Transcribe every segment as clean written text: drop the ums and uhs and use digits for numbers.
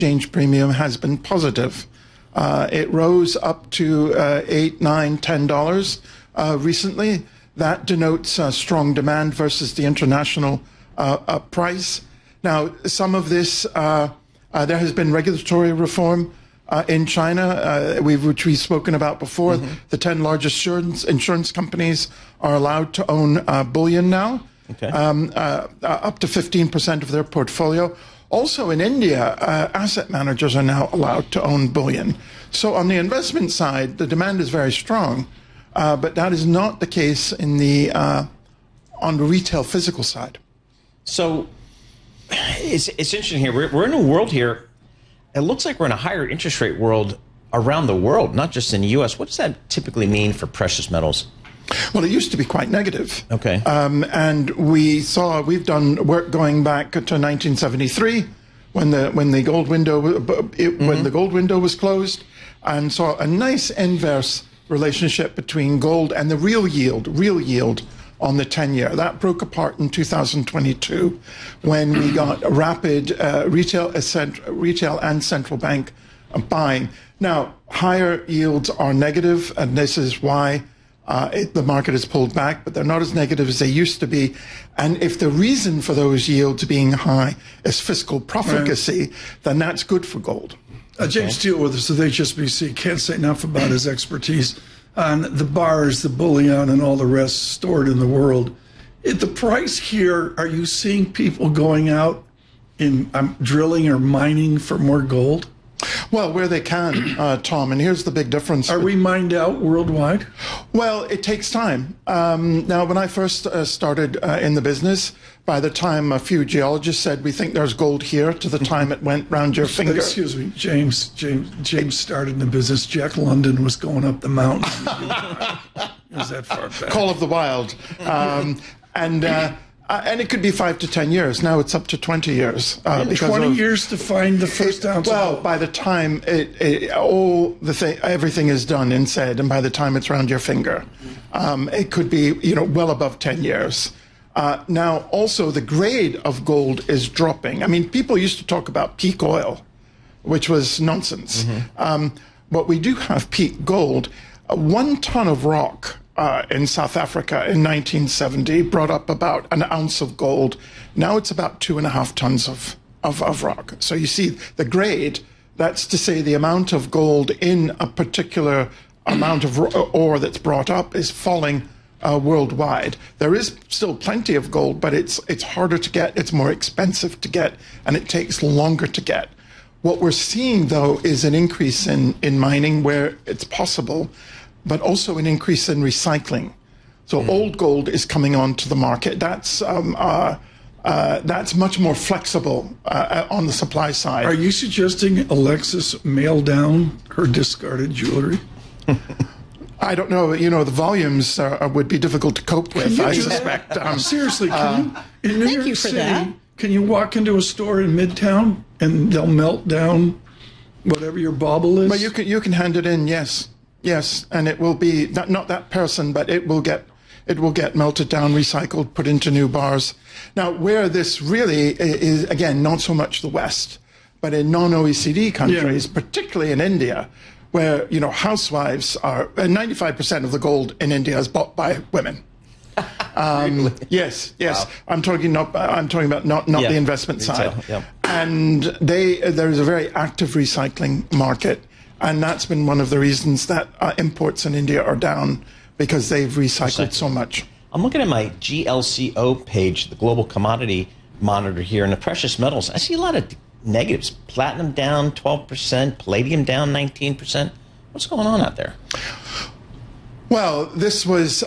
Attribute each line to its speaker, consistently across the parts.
Speaker 1: exchange premium has been positive. It rose up to $8, $9, $10 recently. That denotes strong demand versus the international price. Now, some of this, there has been regulatory reform in China, which we've spoken about before. Mm-hmm. The 10 largest insurance companies are allowed to own bullion now, okay. Up to 15% of their portfolio. Also in India, asset managers are now allowed to own bullion. So on the investment side, the demand is very strong, but that is not the case in the on the retail physical side.
Speaker 2: So it's interesting here. We're in a world here. It looks like we're in a higher interest rate world around the world, not just in the U.S. What does that typically mean for precious metals?
Speaker 1: Well, it used to be quite negative.
Speaker 2: Okay.
Speaker 1: And we've done work going back to 1973 when the gold window when the gold window was closed, and saw a nice inverse relationship between gold and the real yield on the 10-year. That broke apart in 2022 when we got rapid retail and central bank buying. Now, higher yields are negative, and this is why the market has pulled back, but they're not as negative as they used to be. And if the reason for those yields being high is fiscal profligacy, then that's good for gold.
Speaker 3: James Steele with us at HSBC. Can't say enough about his expertise on the bars, the bullion, and all the rest stored in the world. At the price here, are you seeing people going out in drilling or mining for more gold?
Speaker 1: Well, where they can, Tom, and here's the big difference.
Speaker 3: Are we mined out worldwide?
Speaker 1: Well, it takes time. Now, when I first started in the business, by the time a few geologists said, we think there's gold here, to the time it went round your finger.
Speaker 3: Excuse me, James started in the business. Jack London was going up the mountain. It was that far back.
Speaker 1: Call of the Wild. And it could be 5 to 10 years. Now it's up to 20 years.
Speaker 3: 20 years to find the first ounce.
Speaker 1: Well, by the time everything is done and said, and by the time it's around your finger, it could be well above 10 years. Now, also the grade of gold is dropping. I mean, people used to talk about peak oil, which was nonsense. Mm-hmm. But we do have peak gold. 1 ton of rock in South Africa in 1970 brought up about an ounce of gold. Now it's about 2.5 tons of rock. So you see the grade, that's to say the amount of gold in a particular amount of ore that's brought up is falling worldwide. There is still plenty of gold, but it's harder to get, it's more expensive to get, and it takes longer to get. What we're seeing, though, is an increase in mining where it's possible, but also an increase in recycling. So old gold is coming onto the market. That's much more flexible on the supply side.
Speaker 3: Are you suggesting Alexis mail down her discarded jewelry?
Speaker 1: I don't know. The volumes would be difficult to cope with, I suspect.
Speaker 3: Seriously, can you? In New York
Speaker 4: for
Speaker 3: City,
Speaker 4: that.
Speaker 3: Can you walk into a store in Midtown and they'll melt down whatever your bauble is?
Speaker 1: But you can hand it in, yes. Yes, and it will be not that person, but it will get melted down, recycled, put into new bars. Now, where this really is, again, not so much the West, but in non-OECD countries, particularly in India, where housewives are 95% of the gold in India is bought by women.
Speaker 2: Really?
Speaker 1: Yes.
Speaker 2: Wow.
Speaker 1: I'm talking about not the investment
Speaker 2: retail,
Speaker 1: side.
Speaker 2: yeah.
Speaker 1: And there is a very active recycling market. And that's been one of the reasons that imports in India are down, because they've recycled so much.
Speaker 2: I'm looking at my GLCO page, the Global Commodity Monitor here, and the precious metals. I see a lot of negatives. Platinum down 12%, palladium down 19%. What's going on out there?
Speaker 1: Well, this was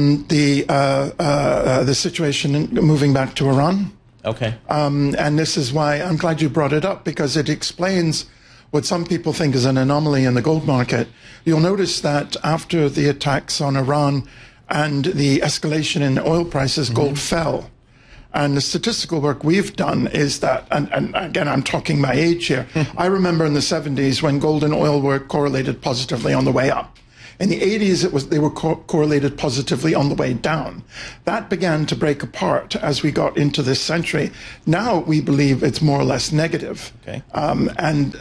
Speaker 1: the situation moving back to Iran.
Speaker 2: Okay.
Speaker 1: And this is why I'm glad you brought it up, because it explains what some people think is an anomaly in the gold market. You'll notice that after the attacks on Iran and the escalation in oil prices, gold fell. And the statistical work we've done is that, and again, I'm talking my age here, I remember in the 70s when gold and oil were correlated positively on the way up. In the 80s, they were correlated positively on the way down. That began to break apart as we got into this century. Now we believe it's more or less negative.
Speaker 2: Okay.
Speaker 1: And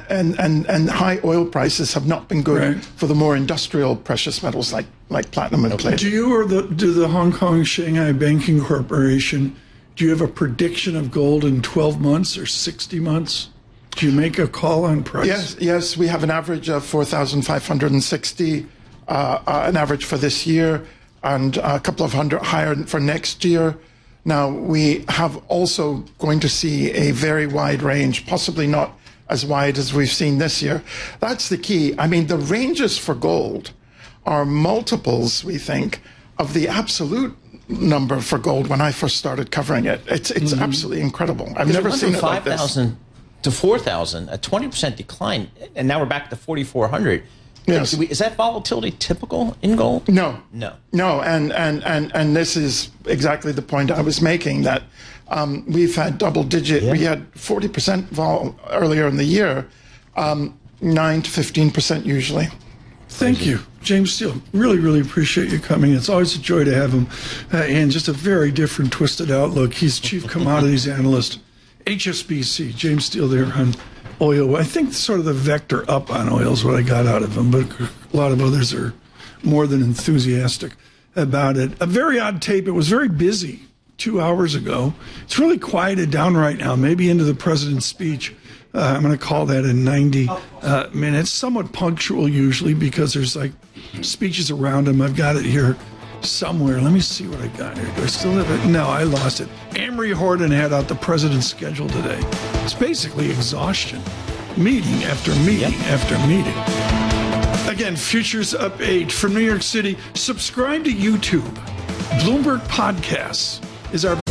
Speaker 1: high oil prices have not been good for the more industrial precious metals like platinum and palladium.
Speaker 3: Do you or do the Hong Kong Shanghai Banking Corporation, do you have a prediction of gold in 12 months or 60 months? Do you make a call on price?
Speaker 1: Yes, we have an average of 4,560, an average for this year, and a couple of hundred higher for next year. Now, we have also going to see a very wide range, possibly not as wide as we've seen this year. That's the key. I mean, the ranges for gold are multiples, we think, of the absolute number for gold when I first started covering it. It's absolutely incredible. I've never seen it like this.
Speaker 2: 5,000 to 4,000, a 20% decline, and now we're back to 4,400.
Speaker 1: Yes.
Speaker 2: Is that volatility typical in gold?
Speaker 1: No.
Speaker 2: No.
Speaker 1: No, and this is exactly the point I was making, that we've had double-digit, we had 40% vol earlier in the year, 9 to 15% usually.
Speaker 3: Thank you. James Steele, really appreciate you coming. It's always a joy to have him, and just a very different, twisted outlook. He's Chief Commodities Analyst, HSBC. James Steele there on oil. I think sort of the vector up on oil is what I got out of him, but a lot of others are more than enthusiastic about it. A very odd tape. It was very busy 2 hours ago. It's really quieted down right now, maybe into the president's speech. I'm going to call that in 90 minutes. Somewhat punctual usually because there's like speeches around him. I've got it here somewhere. Let me see what I got here. Do I still have it? No, I lost it. Amory Horton had out the president's schedule today. It's basically exhaustion. Meeting after meeting after meeting. Again, Futures Up 8 from New York City. Subscribe to YouTube. Bloomberg Podcasts is our